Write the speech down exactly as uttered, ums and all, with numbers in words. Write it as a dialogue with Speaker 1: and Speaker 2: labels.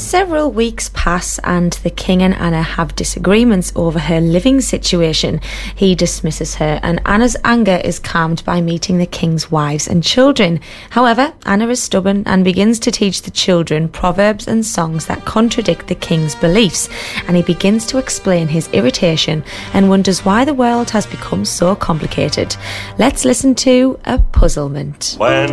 Speaker 1: Several weeks pass and the king and Anna have disagreements over her living situation. He dismisses her and Anna's anger is calmed by meeting the king's wives and children. However, Anna is stubborn and begins to teach the children proverbs and songs that contradict the king's beliefs, and he begins to explain his irritation and wonders why the world has become so complicated. Let's listen to A Puzzlement.
Speaker 2: When